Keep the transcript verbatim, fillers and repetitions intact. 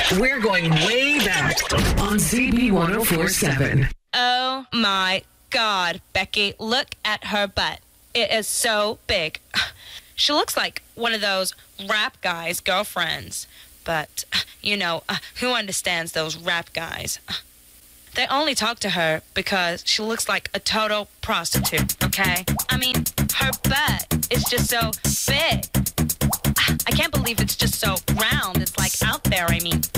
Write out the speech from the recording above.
We're going way back on Z B one oh four point seven. Oh my God, Becky, look at her butt. It is so big. She looks like one of those rap guys' girlfriends. But, you know, uh, who understands those rap guys? They only talk to her because she looks like a total prostitute, okay? I mean, her butt is just so big. I can't believe it's just so round. It's like out there, I mean.